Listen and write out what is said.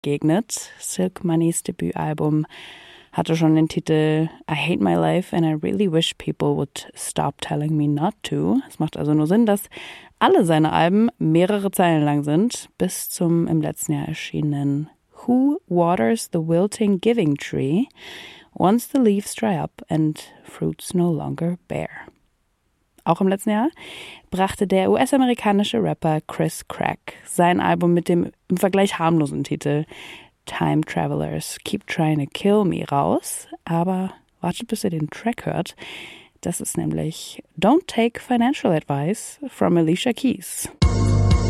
begegnet. Silk Moneys Debütalbum hatte schon den Titel I Hate My Life and I Really Wish People Would Stop Telling Me Not To. Es macht also nur Sinn, dass alle seine Alben mehrere Zeilen lang sind, bis zum im letzten Jahr erschienenen Who Waters the Wilting Giving Tree Once the Leaves Dry Up and Fruits No Longer Bear. Auch im letzten Jahr brachte der US-amerikanische Rapper Chris Crack sein Album mit dem im Vergleich harmlosen Titel Time Travelers Keep Trying to Kill Me raus. Aber wartet, bis ihr den Track hört. Das ist nämlich Don't Take Financial Advice from Alicia Keys.